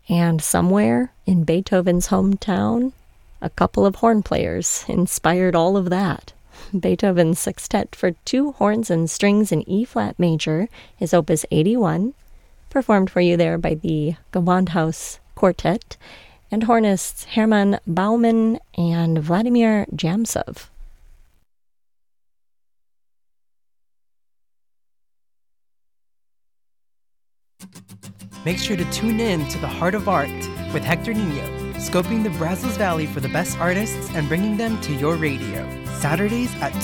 And somewhere in Beethoven's hometown, a couple of horn players inspired all of that. Beethoven's Sextet for two horns and strings in E-flat major is Opus 81, performed for you there by the Gewandhaus Quartet and hornists Hermann Baumann and Vladimir Jamsov. Make sure to tune in to The Heart of Art with Hector Nino, scoping the Brazos Valley for the best artists and bringing them to your radio. Saturdays at